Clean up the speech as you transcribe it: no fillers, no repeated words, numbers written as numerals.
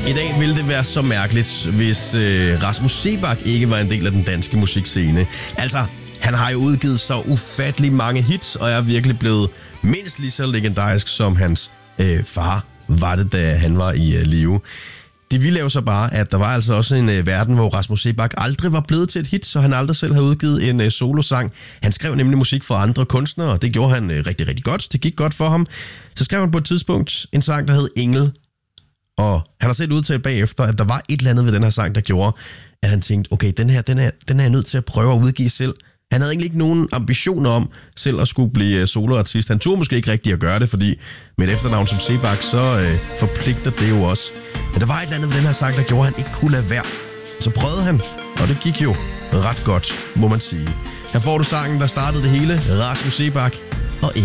I dag ville det være så mærkeligt, hvis Rasmus Seebach ikke var en del af den danske musikscene. Altså, han har jo udgivet så ufattelig mange hits, og er virkelig blevet mindst lige så legendarisk som hans far var det, da han var i live. Det ville jo så bare, at der var altså også en verden, hvor Rasmus Seebach aldrig var blevet til et hit, så han aldrig selv havde udgivet en solosang. Han skrev nemlig musik for andre kunstnere, og det gjorde han rigtig, rigtig godt. Det gik godt for ham. Så skrev han på et tidspunkt en sang, der hed Engel. Og han har selv udtalt bagefter, at der var et eller andet ved den her sang, der gjorde, at han tænkte, okay, den er jeg nødt til at prøve at udgive selv. Han havde egentlig ikke nogen ambitioner om selv at skulle blive soloartist. Han turde måske ikke rigtig at gøre det, fordi med et efternavn som Seebach, så forpligter det jo også. Men der var et eller andet ved den her sang, der gjorde, at han ikke kunne lade være. Så prøvede han, og det gik jo ret godt, må man sige. Her får du sangen, der startede det hele. Rasmus Seebach,